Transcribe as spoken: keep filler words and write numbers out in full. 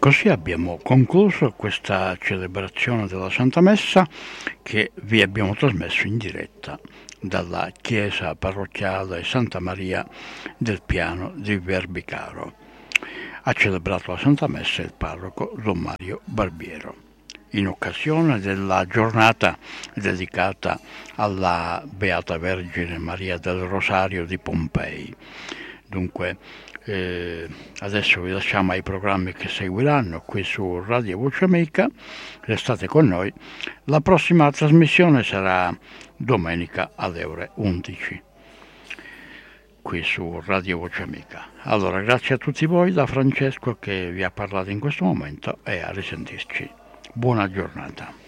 Così abbiamo concluso questa celebrazione della Santa Messa che vi abbiamo trasmesso in diretta dalla chiesa parrocchiale Santa Maria del Piano di Verbicaro. Ha celebrato la Santa Messa il parroco Don Mario Barbiero. In occasione della giornata dedicata alla Beata Vergine Maria del Rosario di Pompei. Dunque, eh, adesso vi lasciamo ai programmi che seguiranno qui su Radio Voce Amica. Restate con noi. La prossima trasmissione sarà domenica alle ore undici qui su Radio Voce Amica. Allora, grazie a tutti voi, da Francesco che vi ha parlato in questo momento, e a risentirci. Buona giornata.